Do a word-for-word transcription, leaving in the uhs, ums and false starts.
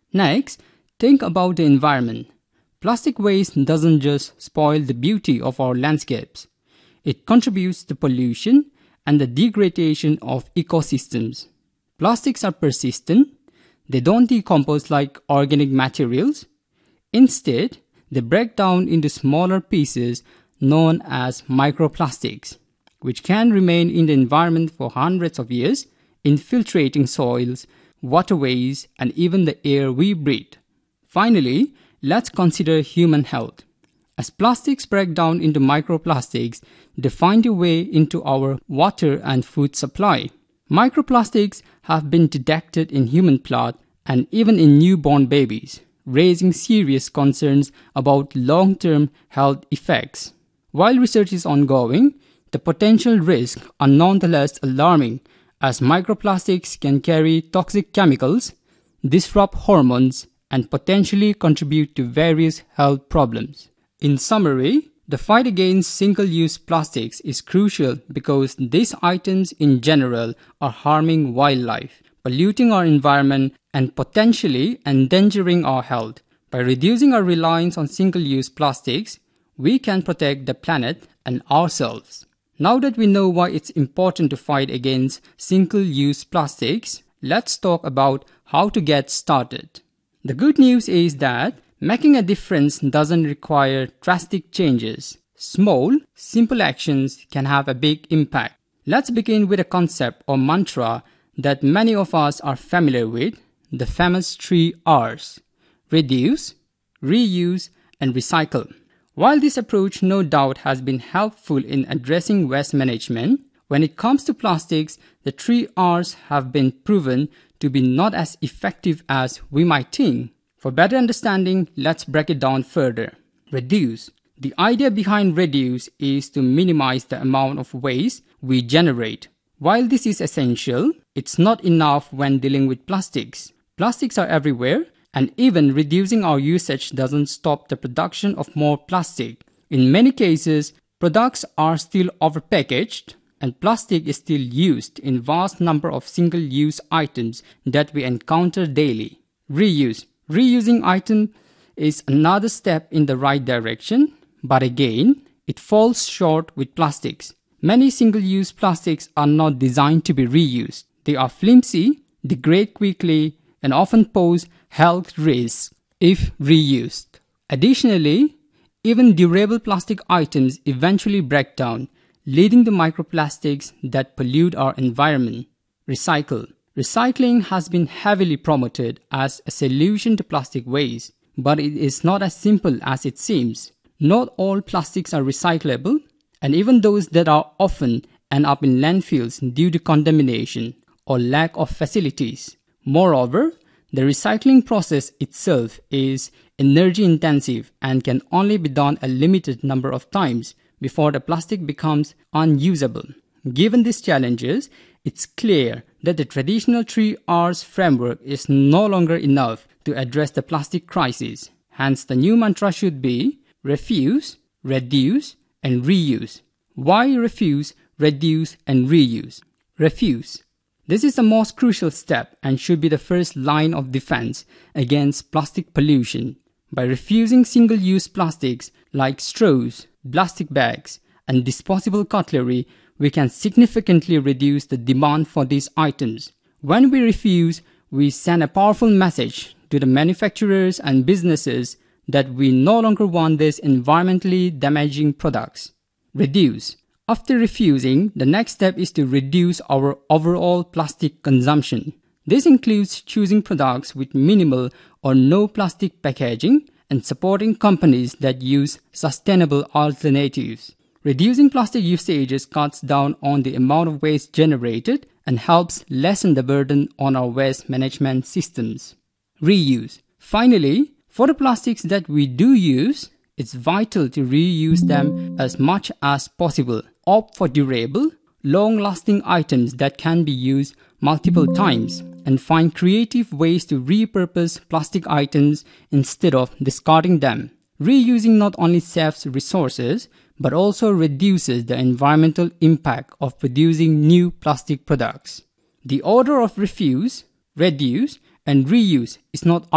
Next, think about the environment. Plastic waste doesn't just spoil the beauty of our landscapes. It contributes to pollution and the degradation of ecosystems. Plastics are persistent. They don't decompose like organic materials. Instead, they break down into smaller pieces known as microplastics, which can remain in the environment for hundreds of years, infiltrating soils, waterways, and even the air we breathe. Finally, let's consider human health. As plastics break down into microplastics, they find a way into our water and food supply. Microplastics have been detected in human blood and even in newborn babies, raising serious concerns about long-term health effects. While research is ongoing, the potential risks are nonetheless alarming, as microplastics can carry toxic chemicals, disrupt hormones, and potentially contribute to various health problems. In summary, the fight against single-use plastics is crucial because these items in general are harming wildlife, polluting our environment, and potentially endangering our health. By reducing our reliance on single-use plastics, we can protect the planet and ourselves. Now that we know why it's important to fight against single-use plastics, let's talk about how to get started. The good news is that making a difference doesn't require drastic changes. Small, simple actions can have a big impact. Let's begin with a concept or mantra that many of us are familiar with, the famous three R's: reduce, reuse, and recycle. While this approach no doubt has been helpful in addressing waste management, when it comes to plastics, the three R's have been proven to be not as effective as we might think. For better understanding, let's break it down further. Reduce. The idea behind reduce is to minimize the amount of waste we generate. While this is essential, it's not enough when dealing with plastics. Plastics are everywhere, and even reducing our usage doesn't stop the production of more plastic. In many cases, products are still overpackaged, and plastic is still used in vast number of single-use items that we encounter daily. Reuse. Reusing item is another step in the right direction, but again, it falls short with plastics. Many single-use plastics are not designed to be reused. They are flimsy, degrade quickly, and often pose health risks if reused. Additionally, even durable plastic items eventually break down, leading to microplastics that pollute our environment. Recycle. Recycling has been heavily promoted as a solution to plastic waste, but it is not as simple as it seems. Not all plastics are recyclable, and even those that are often end up in landfills due to contamination or lack of facilities. Moreover, the recycling process itself is energy intensive and can only be done a limited number of times before the plastic becomes unusable. Given these challenges, it's clear that the traditional three R's framework is no longer enough to address the plastic crisis. Hence, the new mantra should be refuse, reduce, and reuse. Why refuse, reduce, and reuse? Refuse. This is the most crucial step and should be the first line of defense against plastic pollution. By refusing single-use plastics like straws, plastic bags, and disposable cutlery, we can significantly reduce the demand for these items. When we refuse, we send a powerful message to the manufacturers and businesses that we no longer want these environmentally damaging products. Reduce. After refusing, the next step is to reduce our overall plastic consumption. This includes choosing products with minimal or no plastic packaging and supporting companies that use sustainable alternatives. Reducing plastic usages cuts down on the amount of waste generated and helps lessen the burden on our waste management systems. Reuse. Finally, for the plastics that we do use, it's vital to reuse them as much as possible. Opt for durable, long-lasting items that can be used multiple times, and find creative ways to repurpose plastic items instead of discarding them. Reusing not only saves resources, but also reduces the environmental impact of producing new plastic products. The order of refuse, reduce, and reuse is not